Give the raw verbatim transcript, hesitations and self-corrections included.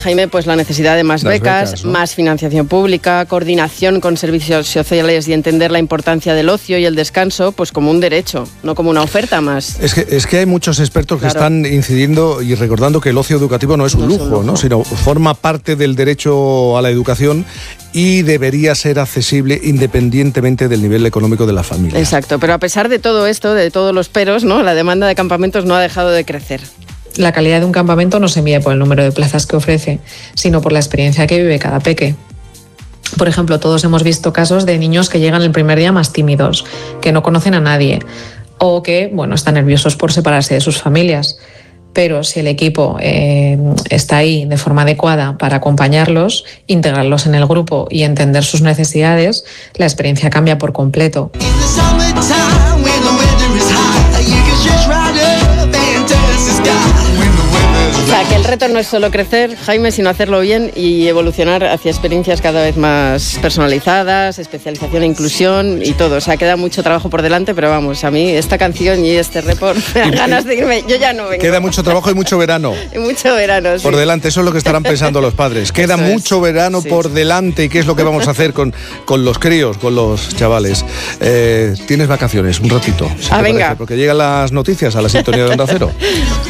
Jaime, pues la necesidad de más Las becas, becas, ¿no? más financiación pública, coordinación con servicios sociales y entender la importancia del ocio y el descanso pues como un derecho, no como una oferta más. Es que, es que hay muchos expertos que Claro. están incidiendo y recordando que el ocio educativo no es un, No es lujo, un lujo. ¿no? Sino forma parte del derecho a la educación y debería ser accesible independientemente del nivel económico de la familia. Exacto, pero a pesar de todo esto, de todos los peros, ¿no? La demanda de campamentos no ha dejado de crecer. La calidad de un campamento no se mide por el número de plazas que ofrece, sino por la experiencia que vive cada peque. Por ejemplo, todos hemos visto casos de niños que llegan el primer día más tímidos, que no conocen a nadie o que, bueno, están nerviosos por separarse de sus familias. Pero si el equipo eh, está ahí de forma adecuada para acompañarlos, integrarlos en el grupo y entender sus necesidades, la experiencia cambia por completo. O sea, que el reto no es solo crecer, Jaime, sino hacerlo bien y evolucionar hacia experiencias cada vez más personalizadas, especialización e inclusión y todo. O sea, queda mucho trabajo por delante, pero vamos, a mí esta canción y este report me dan ganas de irme. Yo ya no vengo. Queda mucho trabajo y mucho verano. Y mucho verano, sí. Por delante, eso es lo que estarán pensando los padres. Queda Eso es. mucho verano Sí. por delante y qué es lo que vamos a hacer con, con los críos, con los chavales. Eh, Tienes vacaciones, un ratito, si Ah, te venga. parece, porque llegan las noticias a la sintonía de Onda Cero.